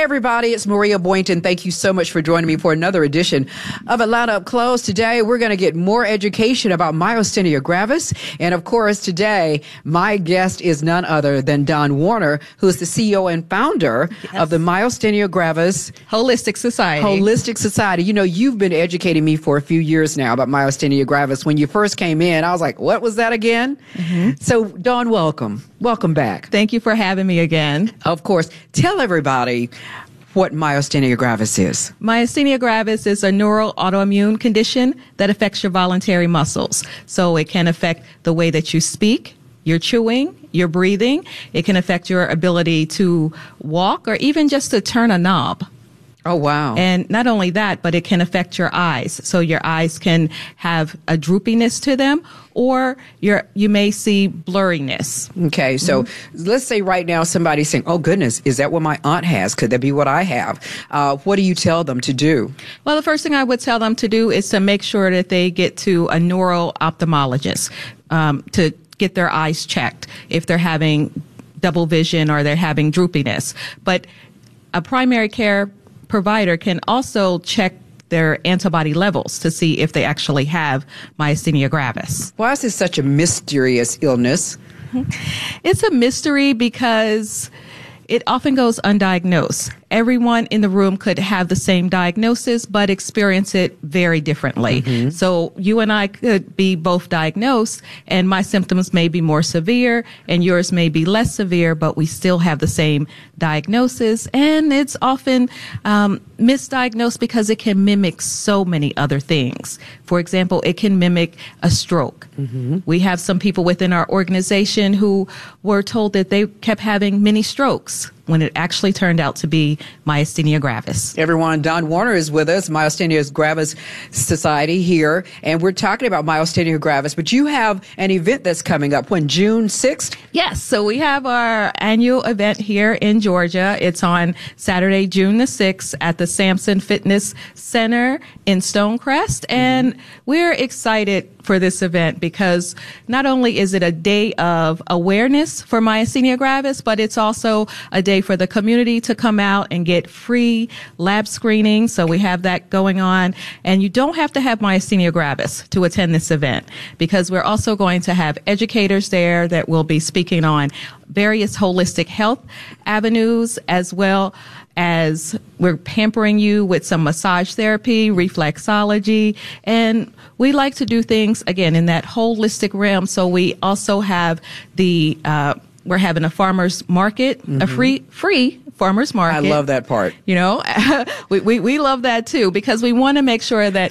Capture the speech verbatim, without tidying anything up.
everybody, it's Maria Boynton. Thank you so much for joining me for another edition of Atlanta Up Close. Today, we're going to get more education about myasthenia gravis. And of course, today, my guest is none other than Dawn Warner, who is the C E O and founder yes. of the Myasthenia Gravis Holistic Society. Holistic Society. You know, you've been educating me for a few years now about myasthenia gravis. When you first came in, I was like, what was that again? Mm-hmm. So, Dawn, welcome. Welcome back. Thank you for having me again. Of course. Tell everybody what myasthenia gravis is. Myasthenia gravis is a neural autoimmune condition that affects your voluntary muscles. So it can affect the way that you speak, your chewing, your breathing. It can affect your ability to walk or even just to turn a knob. Oh, wow. And not only that, but it can affect your eyes. So your eyes can have a droopiness to them, or your, you may see blurriness. Okay, so mm-hmm. let's say right now somebody's saying, oh, goodness, is that what my aunt has? Could that be what I have? Uh, what do you tell them to do? Well, the first thing I would tell them to do is to make sure that they get to a neural ophthalmologist um, to get their eyes checked if they're having double vision or they're having droopiness. But a primary care provider can also check their antibody levels to see if they actually have myasthenia gravis. Why is this such a mysterious illness? It's a mystery because it often goes undiagnosed. Everyone in the room could have the same diagnosis, but experience it very differently. Mm-hmm. So you and I could be both diagnosed, and my symptoms may be more severe, and yours may be less severe, but we still have the same diagnosis. And it's often um, misdiagnosed because it can mimic so many other things. For example, it can mimic a stroke. Mm-hmm. We have some people within our organization who were told that they kept having many strokes when it actually turned out to be myasthenia gravis. Everyone, Dawn Warner is with us, Myasthenia Gravis Society here, and we're talking about myasthenia gravis, but you have an event that's coming up, when, June sixth? Yes, so we have our annual event here in Georgia. It's on Saturday, June the sixth at the Sampson Fitness Center in Stonecrest, and mm-hmm. we're excited for this event because not only is it a day of awareness for myasthenia gravis, but it's also a day for the community to come out and get free lab screening. So we have that going on. And you don't have to have myasthenia gravis to attend this event, because we're also going to have educators there that will be speaking on various holistic health avenues, as well as we're pampering you with some massage therapy, reflexology, and we like to do things, again, in that holistic realm. So we also have the, uh, we're having a farmer's market, mm-hmm. a free, free farmer's market. I love that part. You know, we, we, we love that too, because we want to make sure that